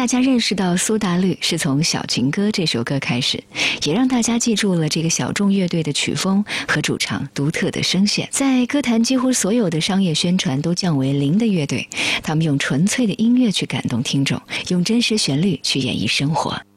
大家认识到苏打绿是从《小情歌》这首歌开始，也让大家记住了这个小众乐队的曲风和主唱独特的声线。在歌坛几乎所有的商业宣传都降为零的乐队，他们用纯粹的音乐去感动听众，用真实旋律去演绎生活。